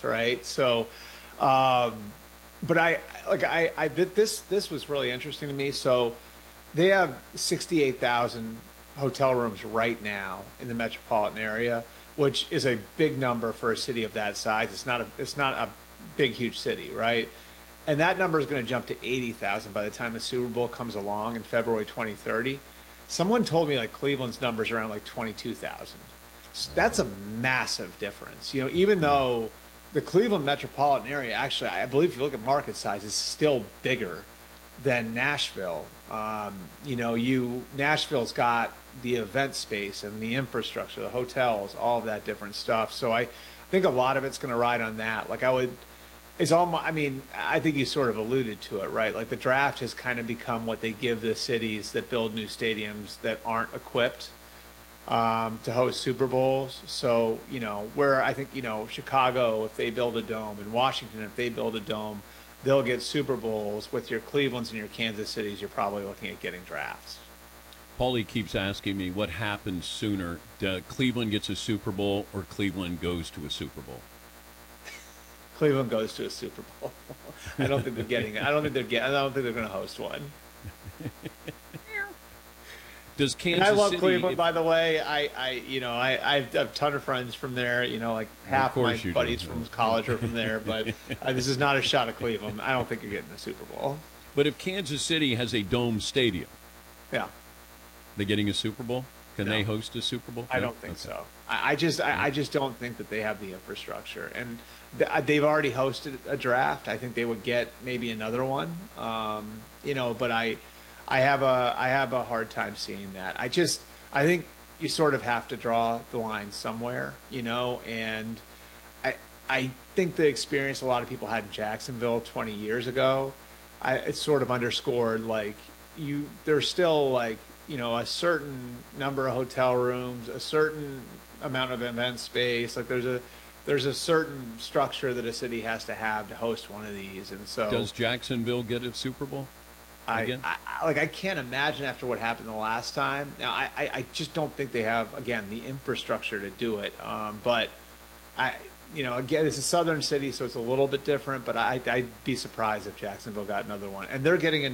South, right? So, um, but this was really interesting to me. So they have 68,000 hotel rooms right now in the metropolitan area, which is a big number for a city of that size. It's not a big, huge city, right? And that number is going to jump to 80,000 by the time the Super Bowl comes along in February 2030. Someone told me like Cleveland's numbers around like 22,000. So that's a massive difference. Even though the Cleveland metropolitan area, actually, I believe if you look at market size, is still bigger than Nashville. Nashville's got the event space and the infrastructure, the hotels, all of that different stuff. So I think a lot of it's going to ride on that. I think you sort of alluded to it, right? Like the draft has kind of become what they give the cities that build new stadiums that aren't equipped to host Super Bowls. So, where I think, Chicago, if they build a dome, and Washington, if they build a dome, they'll get Super Bowls. With your Clevelands and your Kansas Cities, you're probably looking at getting drafts. Paulie keeps asking me what happens sooner. Cleveland gets a Super Bowl or Cleveland goes to a Super Bowl? Cleveland goes to a Super Bowl. I don't think they're going to host one. Does Kansas and I love City, Cleveland, by the way. I have a ton of friends from there. Like half my buddies from college are from there. But this is not a shot at Cleveland. I don't think you're getting the Super Bowl. But if Kansas City has a dome stadium, yeah, they're getting a Super Bowl. Can No. they host a Super Bowl? I No? don't think Okay. so. I just don't think that they have the infrastructure, and they've already hosted a draft. I think they would get maybe another one. But I have a hard time seeing that. I think you sort of have to draw the line somewhere, and I think the experience a lot of people had in Jacksonville 20 years ago, it's sort of underscored there's still a certain number of hotel rooms, a certain amount of event space. Like there's a certain structure that a city has to have to host one of these, and so Does Jacksonville get a Super Bowl again? I can't imagine after what happened the last time. Now I just don't think they have again the infrastructure to do it. But again, it's a southern city, so it's a little bit different. But I'd be surprised if Jacksonville got another one, and they're getting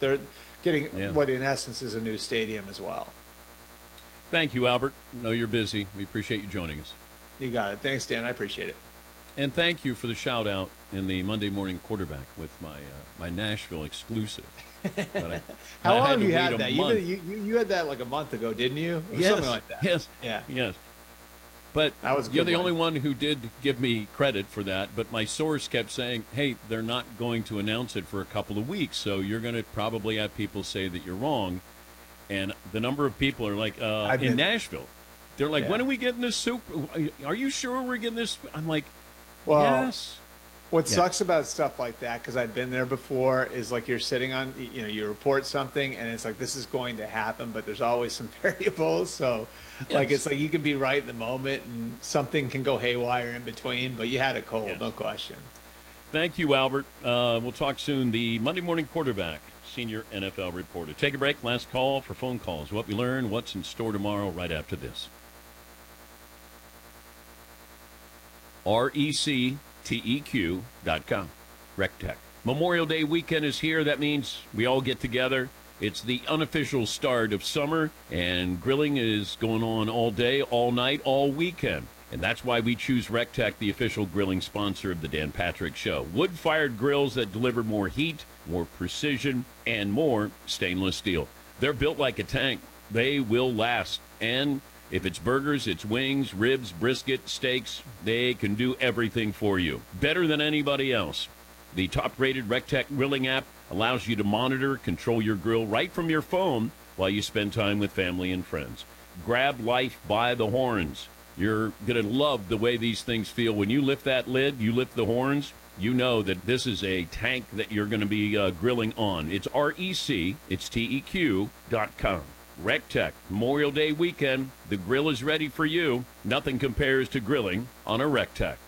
what in essence is a new stadium as well. Thank you, Albert. I know you're busy. We appreciate you joining us. You got it. Thanks, Dan. I appreciate it. And thank you for the shout out in the Monday Morning Quarterback with my Nashville exclusive. How long have you had that? You had that like a month ago, didn't you? Yes. Something like that. Yes. Yeah. Yes. But you're the only one who did give me credit for that. But my source kept saying, hey, they're not going to announce it for a couple of weeks, so you're going to probably have people say that you're wrong. And the number of people are like, in Nashville, they're like, when are we getting this Super? Are you sure we're getting this? I'm like, yes. What sucks about stuff like that, because I've been there before, is like you're sitting on, you report something, and it's like this is going to happen, but there's always some variables. So, it's like you can be right in the moment, and something can go haywire in between. But you had it cold, no question. Thank you, Albert. We'll talk soon. The Monday Morning Quarterback, senior NFL reporter. Take a break. Last call for phone calls. What we learn, what's in store tomorrow. Right after this. RECTEQ.com. RecTech. Memorial Day weekend is here. That means we all get together. It's the unofficial start of summer, and grilling is going on all day, all night, all weekend. And that's why we choose RecTech, the official grilling sponsor of the Dan Patrick Show. Wood-fired grills that deliver more heat, more precision, and more stainless steel. They're built like a tank. They will last. And if it's burgers, it's wings, ribs, brisket, steaks, they can do everything for you. Better than anybody else. The top-rated RecTech grilling app allows you to monitor, control your grill right from your phone while you spend time with family and friends. Grab life by the horns. You're going to love the way these things feel. When you lift that lid, you lift the horns, you know that this is a tank that you're going to be grilling on. It's REC, it's TEQ.com. RecTech, Memorial Day weekend. The grill is ready for you. Nothing compares to grilling on a RecTech.